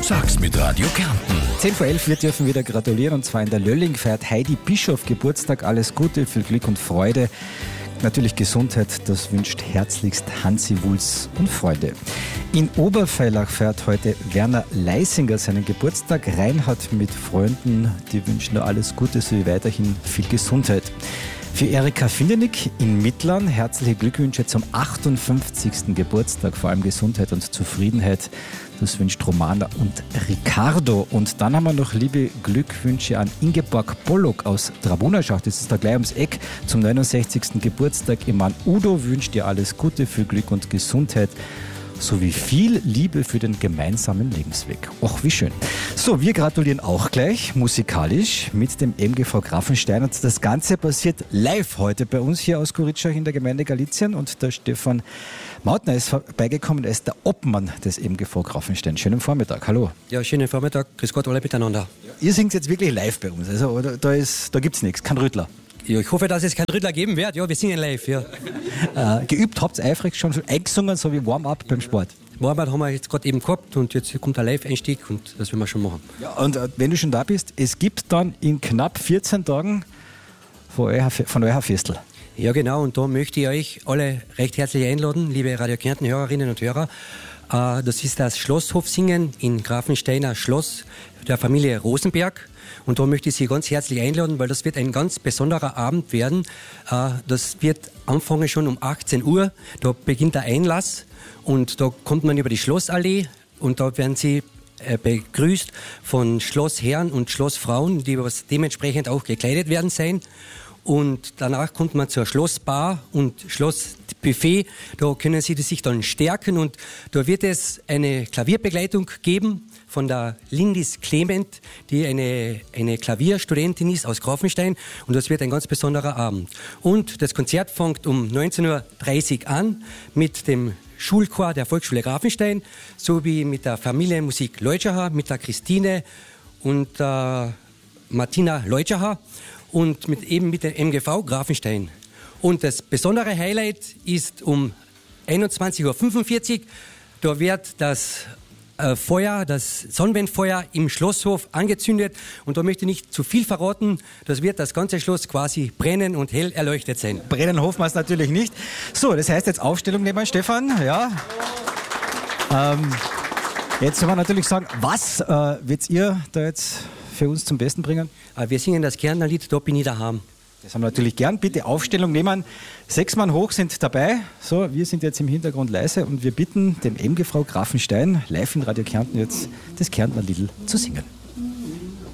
Sag's mit Radio Kärnten. 10 vor 11, wir dürfen wieder gratulieren, und zwar in der Lölling feiert Heidi Bischof Geburtstag. Alles Gute, viel Glück und Freude. Natürlich Gesundheit, das wünscht herzlichst Hansi Wulz und Freunde. In Oberfeilach feiert heute Werner Leisinger seinen Geburtstag. Reinhard mit Freunden, die wünschen nur alles Gute sowie weiterhin viel Gesundheit. Für Erika Findenig in Mittlern herzliche Glückwünsche zum 58. Geburtstag, vor allem Gesundheit und Zufriedenheit. Das wünscht Romana und Ricardo. Und dann haben wir noch liebe Glückwünsche an Ingeborg Bollock aus Drabunerschach. Das ist da gleich ums Eck zum 69. Geburtstag. Ihr Mann Udo wünscht dir alles Gute, viel Glück und Gesundheit sowie viel Liebe für den gemeinsamen Lebensweg. Och, wie schön. So, wir gratulieren auch gleich musikalisch mit dem MGV Grafenstein. Und das Ganze passiert live heute bei uns hier aus Kuritschach in der Gemeinde Galizien. Und der Stefan Mautner ist vorbeigekommen. Er ist der Obmann des MGV Grafenstein. Schönen Vormittag. Hallo. Ja, schönen Vormittag. Grüß Gott alle miteinander. Ja, ihr singt jetzt wirklich live bei uns. Also da gibt es nichts, kein Rüttler. Ja, ich hoffe, dass es keinen Rüttler geben wird. Ja, wir singen live. Ja. Geübt habt ihr eifrig schon eingesungen, so wie Warm-up beim Sport? Warm-up haben wir jetzt gerade eben gehabt und jetzt kommt der Live-Einstieg und das werden wir schon machen. Ja, und wenn du schon da bist, es gibt dann in knapp 14 Tagen von euer Festel. Ja, genau. Und da möchte ich euch alle recht herzlich einladen, liebe Radio Kärnten Hörerinnen und Hörer. Das ist das Schlosshofsingen in Grafensteiner Schloss der Familie Rosenberg. Und da möchte ich Sie ganz herzlich einladen, weil das wird ein ganz besonderer Abend werden. Das wird anfangen schon um 18 Uhr. Da beginnt der Einlass und da kommt man über die Schlossallee und da werden Sie begrüßt von Schlossherren und Schlossfrauen, die dementsprechend auch gekleidet werden sein. Und danach kommt man zur Schlossbar und Schlossbuffet. Da können Sie sich dann stärken und da wird es eine Klavierbegleitung geben von der Lindis Clement, die eine Klavierstudentin ist aus Grafenstein. Und das wird ein ganz besonderer Abend. Und das Konzert fängt um 19.30 Uhr an mit dem Schulchor der Volksschule Grafenstein sowie mit der Familienmusik Leutschacher, mit der Christine und Martina Leutschacher. Und mit dem MGV Grafenstein. Und das besondere Highlight ist um 21.45 Uhr. Da wird das Sonnenwendfeuer im Schlosshof angezündet. Und da möchte ich nicht zu viel verraten. Das wird das ganze Schloss quasi brennen und hell erleuchtet sein. Brennen hoffen wir es natürlich nicht. So, das heißt jetzt Aufstellung nehmen, Stefan. Ja. Jetzt soll man natürlich sagen, was wird ihr da jetzt für uns zum Besten bringen? Wir singen das Kärntner Lied Da bin ich daheim. Das haben wir natürlich gern. Bitte Aufstellung nehmen. 6 Mann hoch sind dabei. So, wir sind jetzt im Hintergrund leise und wir bitten dem MGV Grafenstein live in Radio Kärnten jetzt das Kärntner Liedl zu singen.